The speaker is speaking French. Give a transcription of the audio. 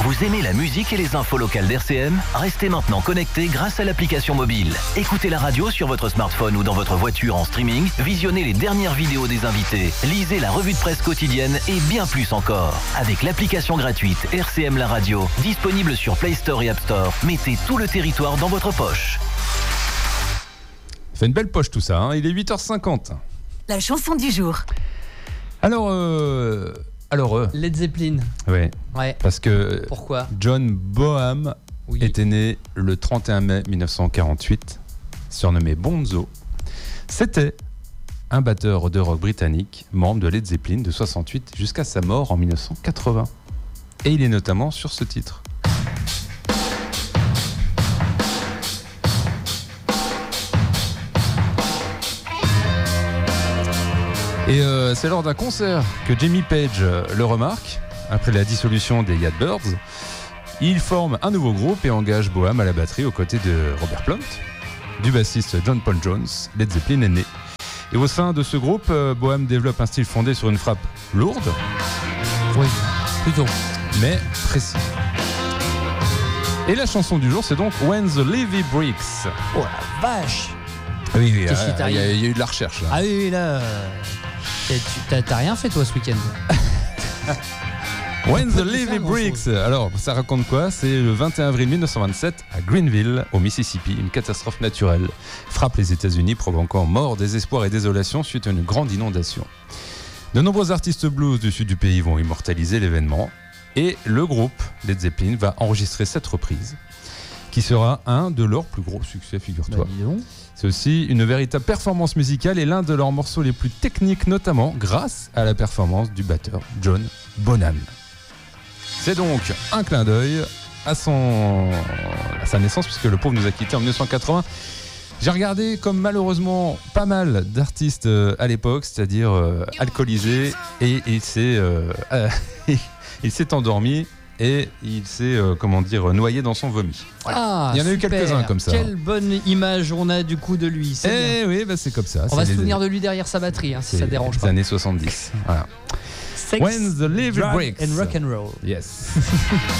Vous aimez la musique et les infos locales d'RCM? Restez maintenant connectés grâce à l'application mobile. Écoutez la radio sur votre smartphone ou dans votre voiture en streaming, visionnez les dernières vidéos des invités, lisez la revue de presse quotidienne et bien plus encore. Avec l'application gratuite RCM La Radio, disponible sur Play Store et App Store, mettez tout le territoire dans votre poche. Fait une belle poche tout ça, hein. Il est 8h50. La chanson du jour. Alors, Led Zeppelin. Ouais. Parce que Pourquoi John Bonham était né le 31 mai 1948, surnommé Bonzo. C'était un batteur de rock britannique, membre de Led Zeppelin de 68 jusqu'à sa mort en 1980. Et il est notamment sur ce titre. Et c'est lors d'un concert que Jimmy Page le remarque, après la dissolution des Yardbirds. Il forme un nouveau groupe et engage Bonham à la batterie aux côtés de Robert Plant, du bassiste John Paul Jones. Led Zeppelin est né. Et au sein de ce groupe, Bonham développe un style fondé sur une frappe lourde. Oui, plutôt. Mais précis. Et la chanson du jour, c'est donc When the Levee Breaks. Oh la vache! Oui, Qu'est-ce qui t'arrive ? il y a eu de la recherche là. Ah oui, là. T'as rien fait toi ce week-end? When the Levee Breaks. Alors, ça raconte quoi? C'est le 21 avril 1927 à Greenville, au Mississippi. Une catastrophe naturelle frappe les États-Unis, provoquant mort, désespoir et désolation suite à une grande inondation. De nombreux artistes blues du sud du pays vont immortaliser l'événement. Et le groupe Led Zeppelin va enregistrer cette reprise, qui sera un de leurs plus gros succès, figure-toi. C'est aussi une véritable performance musicale et l'un de leurs morceaux les plus techniques, notamment grâce à la performance du batteur John Bonham. C'est donc un clin d'œil à sa naissance, puisque le pauvre nous a quittés en 1980. J'ai regardé comme malheureusement pas mal d'artistes à l'époque, c'est-à-dire alcoolisés, et il s'est endormi. Et il s'est, noyé dans son vomi. Voilà. Ah, il y en a eu super. quelques-uns comme ça. Quelle bonne image on a du coup de lui. C'est oui, bah c'est comme ça. On va se souvenir de lui derrière sa batterie, si ça dérange pas. Les années 70. Voilà. Sex, When the Levee Breaks. And rock and roll. Yes.